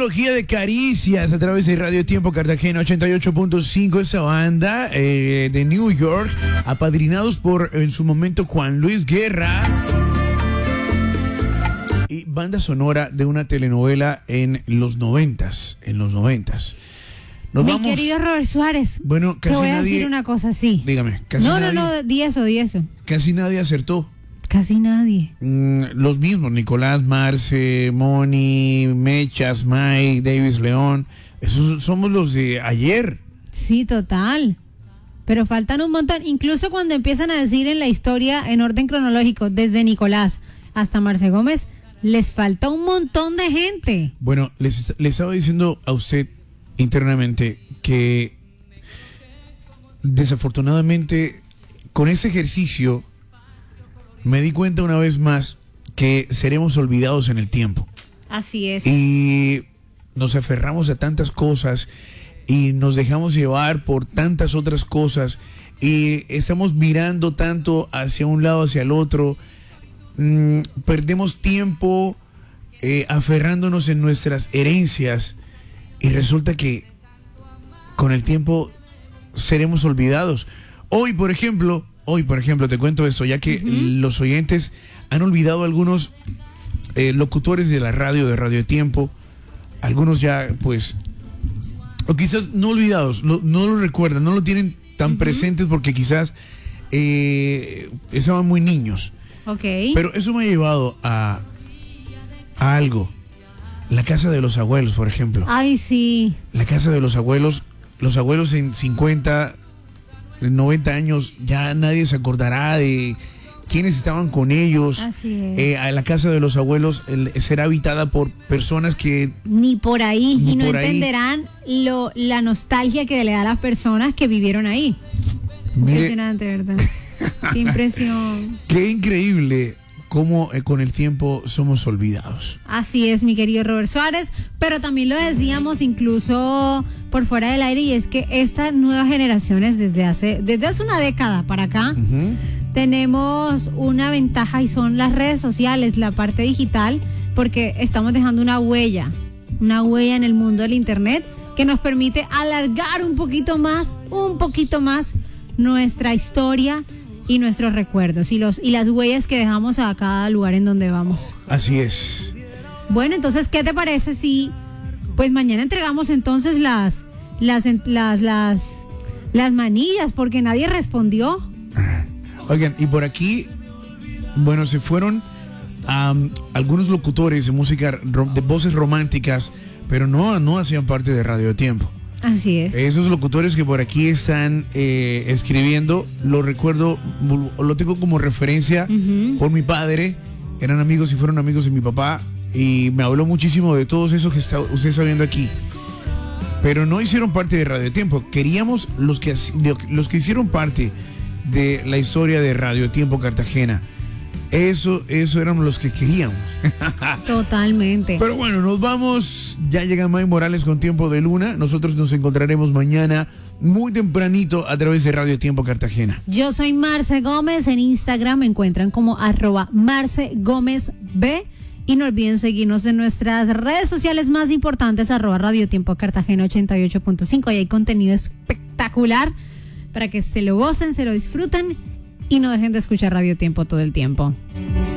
trilogía de caricias a través de Radio Tiempo Cartagena 88.5. Esa banda de New York, apadrinados por en su momento Juan Luis Guerra. Y banda sonora de una telenovela en los 90s. Nos Mi vamos. querido Robert Suárez. Bueno, casi te voy a nadie. decir una cosa así. Dígame, casi nadie. No, di eso. Casi nadie acertó. Casi nadie. Los mismos, Nicolás, Marce, Moni, Mechas, Mike, Davis León. Esos somos los de ayer. Sí, total. Pero faltan un montón. Incluso cuando empiezan a decir en la historia, en orden cronológico, desde Nicolás hasta Marce Gómez, les falta un montón de gente. Bueno, les estaba diciendo a usted internamente que desafortunadamente con ese ejercicio me di cuenta una vez más que seremos olvidados en el tiempo. Así es. Y nos aferramos a tantas cosas y nos dejamos llevar por tantas otras cosas y estamos mirando tanto hacia un lado, hacia el otro. Perdemos tiempo aferrándonos en nuestras herencias y resulta que con el tiempo seremos olvidados. Hoy, por ejemplo, te cuento esto, ya que los oyentes han olvidado algunos locutores de la radio, de Radio Tiempo, algunos ya pues, o quizás no olvidados, no lo recuerdan, no lo tienen tan presentes porque quizás estaban muy niños. Okay. Pero eso me ha llevado a algo. La casa de los abuelos, por ejemplo. Ay, sí. La casa de los abuelos en 50, 90 años, ya nadie se acordará de quiénes estaban con ellos. Así es. A la casa de los abuelos será habitada por personas que ni por ahí, ni y no por ahí. entenderán la nostalgia que le da a las personas que vivieron ahí. Mire, impresionante, ¿verdad? Qué impresión. Qué increíble cómo con el tiempo somos olvidados. Así es, mi querido Robert Suárez, pero también lo decíamos incluso por fuera del aire, y es que estas nuevas generaciones desde hace una década para acá tenemos una ventaja y son las redes sociales, la parte digital, porque estamos dejando una huella en el mundo del internet que nos permite alargar un poquito más nuestra historia y nuestros recuerdos y las huellas que dejamos a cada lugar en donde vamos. Así es. Bueno, entonces, ¿qué te parece si pues mañana entregamos entonces las manillas, porque nadie respondió? Oigan, y por aquí, bueno, se fueron algunos locutores de música, de voces románticas, pero no hacían parte de Radio Tiempo. Así es. Esos locutores que por aquí están escribiendo, lo recuerdo, lo tengo como referencia por mi padre. Eran amigos y fueron amigos de mi papá. Y me habló muchísimo de todos esos que usted está viendo aquí. Pero no hicieron parte de Radio Tiempo. Queríamos los que hicieron parte de la historia de Radio Tiempo Cartagena. Eso éramos los que queríamos. Totalmente. Pero bueno, nos vamos. Ya llega May Morales con Tiempo de Luna. Nosotros nos encontraremos mañana muy tempranito a través de Radio Tiempo Cartagena. Yo soy Marce Gómez. En Instagram me encuentran como @MarceGómezB. Y no olviden seguirnos en nuestras redes sociales más importantes, @Radio Tiempo Cartagena 88.5. Ahí hay contenido espectacular para que se lo gocen, se lo disfruten y no dejen de escuchar Radio Tiempo todo el tiempo.